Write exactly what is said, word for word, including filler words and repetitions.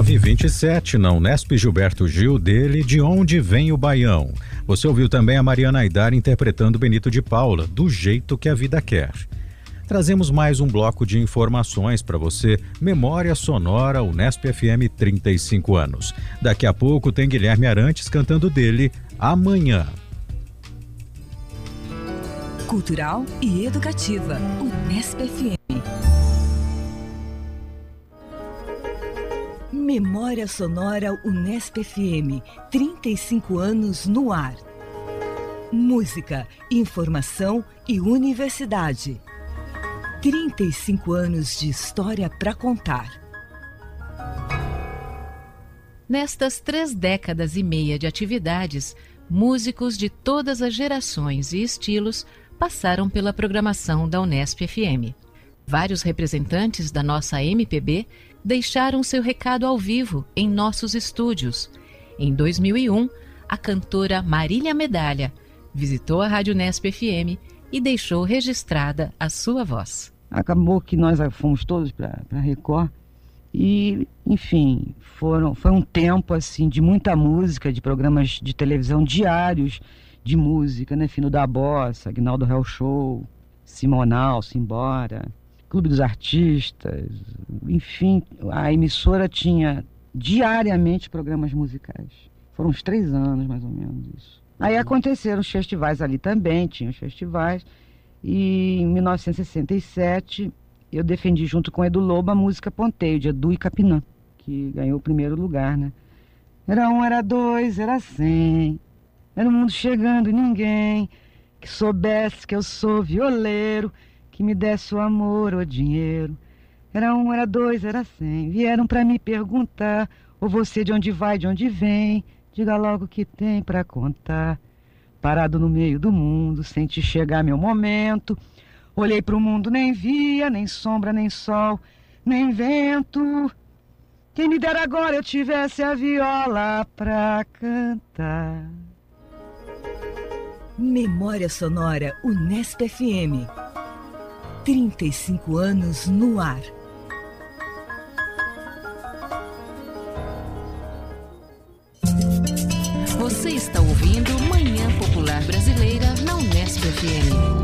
nove e vinte e sete, na Unesp Gilberto Gil, dele De Onde Vem o Baião. Você ouviu também a Mariana Aidar interpretando Benito de Paula, Do Jeito que a Vida Quer. Trazemos mais um bloco de informações para você. Memória Sonora Unesp F M, trinta e cinco anos. Daqui a pouco tem Guilherme Arantes cantando dele Amanhã. Cultural e educativa, Unesp F M. Memória Sonora Unesp F M, trinta e cinco anos no ar. Música, informação e universidade. trinta e cinco anos de história para contar. Nestas três décadas e meia de atividades, músicos de todas as gerações e estilos passaram pela programação da Unesp F M. Vários representantes da nossa M P B deixaram seu recado ao vivo em nossos estúdios. Em dois mil e um, a cantora Marília Medalha visitou a Rádio Unesp F M e deixou registrada a sua voz. Acabou que nós fomos todos para a Record e, enfim, foram, foi um tempo assim de muita música, de programas de televisão diários de música, né? Fino da Bossa, Aguinaldo Hell Show, Simonal, Simbora, Clube dos Artistas, enfim, a emissora tinha diariamente programas musicais. Foram uns três anos, mais ou menos, isso. Aí aconteceram os festivais ali também, tinha os festivais, e em mil novecentos e sessenta e sete eu defendi junto com Edu Lobo a música Ponteio, de Edu e Capinã, que ganhou o primeiro lugar, né? Era um, era dois, era cem, era o mundo chegando e ninguém que soubesse que eu sou violeiro, que me desse o amor ou dinheiro. Era um, era dois, era cem. Vieram pra me perguntar, ou você de onde vai, de onde vem? Diga logo o que tem pra contar. Parado no meio do mundo, senti chegar meu momento. Olhei pro mundo, nem via, nem sombra, nem sol, nem vento. Quem me dera agora eu tivesse a viola pra cantar. Memória Sonora Unesp F M. trinta e cinco anos no ar. Você está ouvindo Manhã Popular Brasileira na Unesp F M.